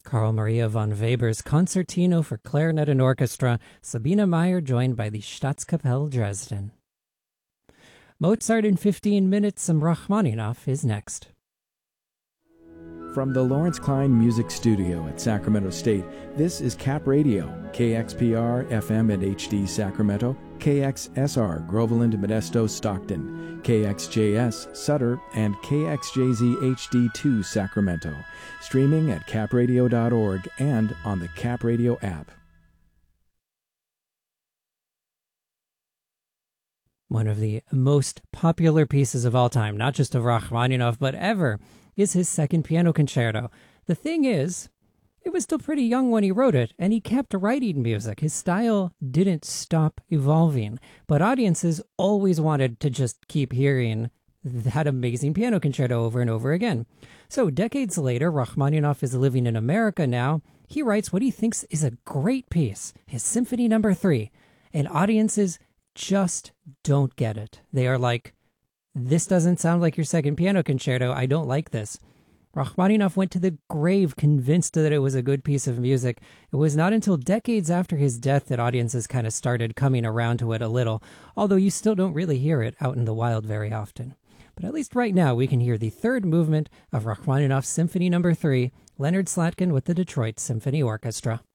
Carl Maria von Weber's Concertino for Clarinet and Orchestra, Sabine Meyer joined by the Staatskapelle Dresden. Mozart in 15 minutes, and Rachmaninoff is next. From the Lawrence Klein Music Studio at Sacramento State, this is Cap Radio, KXPR FM and HD Sacramento, KXSR Groveland, Modesto, Stockton, KXJS Sutter, and KXJZ HD2 Sacramento. Streaming at capradio.org and on the Cap Radio app. One of the most popular pieces of all time, not just of Rachmaninoff, but ever, is his second piano concerto. The thing is, he was still pretty young when he wrote it, and he kept writing music. His style didn't stop evolving, but audiences always wanted to just keep hearing that amazing piano concerto over and over again. So decades later, Rachmaninoff is living in America now. He writes what he thinks is a great piece, his Symphony No. 3, and audiences just don't get it. They are like, this doesn't sound like your second piano concerto. I don't like this. Rachmaninoff went to the grave convinced that it was a good piece of music. It was not until decades after his death that audiences kind of started coming around to it a little, although you still don't really hear it out in the wild very often. But at least right now we can hear the third movement of Rachmaninoff's Symphony No. 3, Leonard Slatkin with the Detroit Symphony Orchestra.